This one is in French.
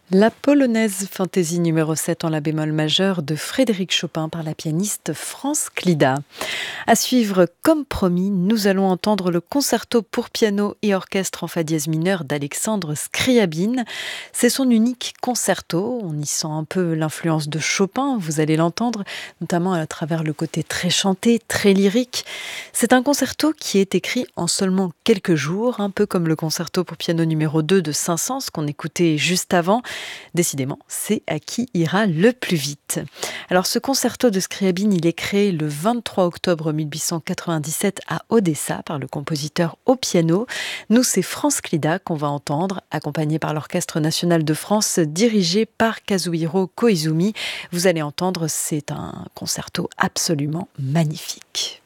La polonaise fantaisie numéro 7 en la bémol majeur de Frédéric Chopin par la pianiste France Clida. À suivre, comme promis, nous allons entendre le concerto pour piano et orchestre en fa dièse mineur d'Alexandre Scriabine. C'est son unique concerto. On y sent un peu l'influence de Chopin, vous allez l'entendre, notamment à travers le côté très chanté, très lyrique. C'est un concerto qui est écrit en seulement quelques jours, un peu comme le concerto pour piano numéro 2 de Saint-Saëns qu'on écoutait juste avant. Décidément, c'est à qui ira le plus vite. Alors ce concerto de Scriabine, il est créé le 23 octobre 1897 à Odessa par le compositeur au piano. Nous, c'est France Clida qu'on va entendre, accompagné par l'Orchestre national de France, dirigé par Kazuhiro Koizumi. Vous allez entendre, c'est un concerto absolument magnifique.